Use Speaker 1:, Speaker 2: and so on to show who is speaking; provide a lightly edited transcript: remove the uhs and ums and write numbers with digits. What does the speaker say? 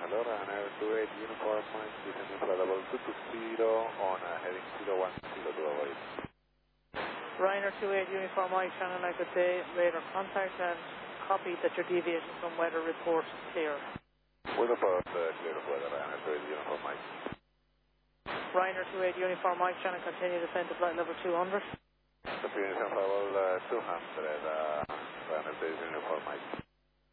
Speaker 1: Hello, Ryanair 28 Uniform Mike, descending flight level 220 on heading 010 to avoid.
Speaker 2: Ryanair 28 Uniform Mike, Shannon, I could say radar contact and copy that your deviation from weather report clear.
Speaker 1: Weather report clear of weather, Ryanair 28 Uniform Mike.
Speaker 2: Ryanair 28 Uniform Mike, Shannon, continue descent to flight level 200.
Speaker 1: The Uniform level 200, Ryanair 28 Uniform Mike.